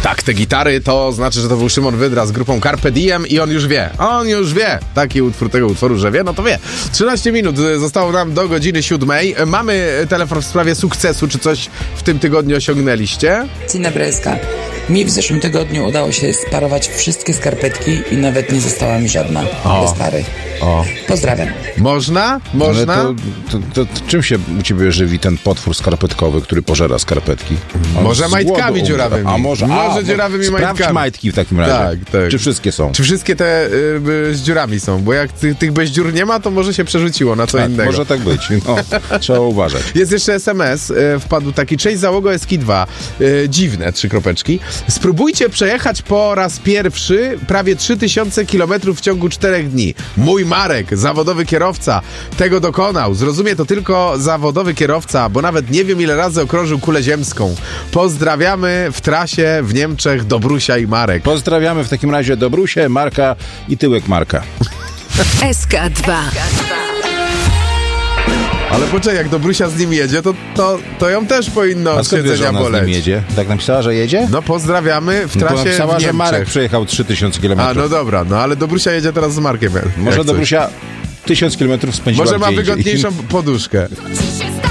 Tak, te gitary to znaczy, że to był Szymon Wydra z grupą Carpe Diem i on już wie. Taki utwór tego utworu, że wie, no to wie. 13 minut zostało nam do godziny 7. Mamy telefon w sprawie sukcesu. Czy coś w tym tygodniu osiągnęliście? Dzień dobry, Eska. Mi w zeszłym tygodniu udało się sparować wszystkie skarpetki i nawet nie została mi żadna bez pary. Pozdrawiam. Można? Ale to czym się u ciebie żywi ten potwór skarpetkowy, który pożera skarpetki? Może majtkami dziurawymi. Może dziurawymi majtkami. Sprawdź majtki w takim razie. Tak. Czy wszystkie są? Czy wszystkie te z dziurami są? Bo jak tych bez dziur nie ma, to może się przerzuciło na co innego. Może tak być. Trzeba uważać. Jest jeszcze SMS, wpadł taki: cześć załogo Eski2. Dziwne, 3 kropeczki. Spróbujcie przejechać po raz pierwszy prawie 3000 km w ciągu 4 dni. Mój Marek, zawodowy kierowca, tego dokonał. Zrozumie to tylko zawodowy kierowca, bo nawet nie wiem, ile razy okrążył kulę ziemską. Pozdrawiamy w trasie w Niemczech Dobrusia i Marek. Pozdrawiamy w takim razie Dobrusię, Marka i tyłek Marka. SK2. Ale poczekaj, jak Dobrusia z nim jedzie, to ją też powinno od siedzenia boleć. Z nim jedzie? Tak napisała, że jedzie? No pozdrawiamy w trasie napisała, w Niemczech. że Marek przejechał 3000 km. A, no dobra, ale Dobrusia jedzie teraz z Markiem. Może Dobrusia 1000 km spędziła Może ma gdzie indziej. wygodniejszą poduszkę.